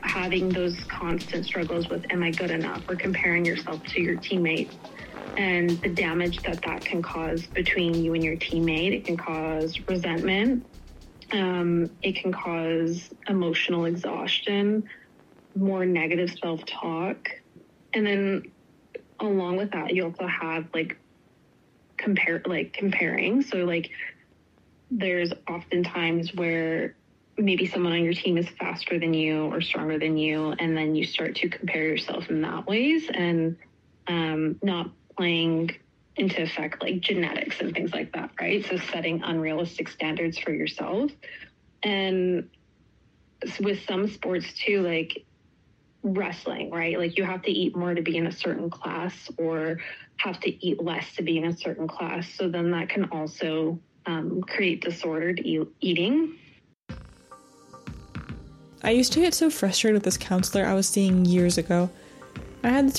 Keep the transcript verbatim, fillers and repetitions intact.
having those constant struggles with, am I good enough, or comparing yourself to your teammates, and the damage that that can cause between you and your teammate. It can cause resentment. Um, it can cause emotional exhaustion, more negative self-talk. And then along with that, you also have like compare, like comparing. So like there's often times where maybe someone on your team is faster than you or stronger than you, and then you start to compare yourself in that ways, and um, not playing into effect like genetics and things like that, right? So setting unrealistic standards for yourself. And with some sports too, like wrestling, right? Like you have to eat more to be in a certain class, or have to eat less to be in a certain class. So then that can also um, create disordered e- eating. I used to get so frustrated with this counselor I was seeing years ago. I had this